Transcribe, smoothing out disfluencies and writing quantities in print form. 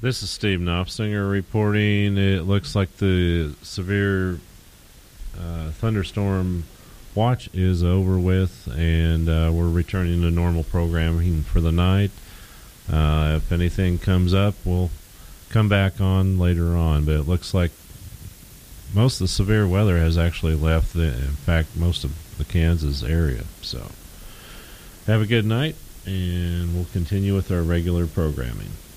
This is Steve Knopfsinger reporting. It looks like the severe thunderstorm watch is over with, and we're returning to normal programming for the night. If anything comes up, we'll come back on later on, but it looks like most of the severe weather has actually left, in fact, most of the Kansas area. So have a good night, and we'll continue with our regular programming.